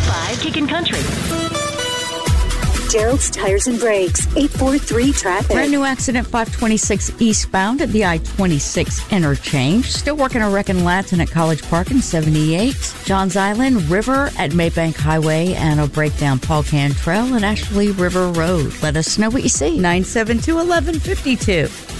105 Kickin' Country. Gerald's Tires and Brakes, 843 traffic. Brand new accident 526 eastbound at the I-26 interchange. Still working a wreck in Latson at College Park in 78. Johns Island River at Maybank Highway and a breakdown Paul Cantrell at Ashley River Road. Let us know what you see. 972-1152.